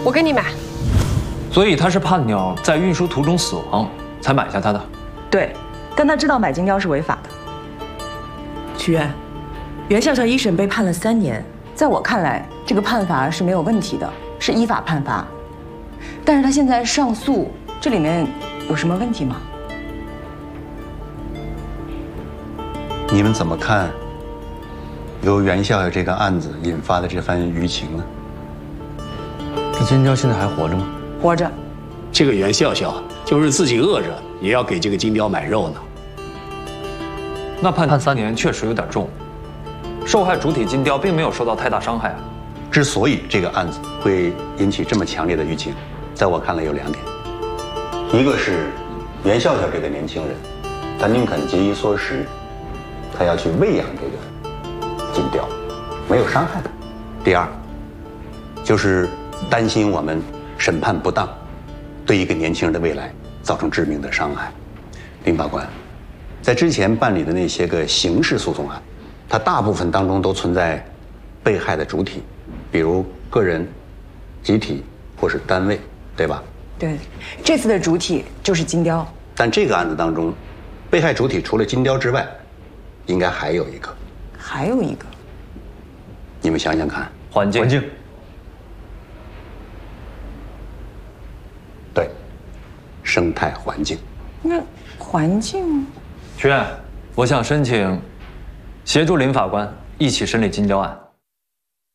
我给你买。 所以他是怕鸟在运输途中死亡，才买下它的。 对，但他知道买金雕是违法的。 许愿，袁笑笑一审被判了3年， 在我看来，这个判罚是没有问题的，是依法判罚。但是他现在上诉，这里面有什么问题吗？ 你们怎么看由袁笑笑这个案子引发的这番舆情呢？ 这金雕现在还活着吗？ 活着。 这个袁笑笑就是自己饿着也要给这个金雕买肉呢。 那判3年确实有点重。受害主体金雕并没有受到太大伤害啊。 之所以这个案子会引起这么强烈的舆情，在我看来有2点，一个是袁笑笑这个年轻人，他宁肯节衣缩食，他要去喂养这个金雕，没有伤害他。第二，就是担心我们审判不当，对一个年轻人的未来造成致命的伤害。林法官，在之前办理的那些个刑事诉讼案，它大部分当中都存在被害的主体，比如个人、集体或是单位，对吧？ 对，这次的主体就是金雕。 但这个案子当中，被害主体除了金雕之外，应该还有一个。 还有一个。 你们想想看。 环境。 对，生态环境。 那环境？ 许愿，我想申请协助林法官一起审理金雕案。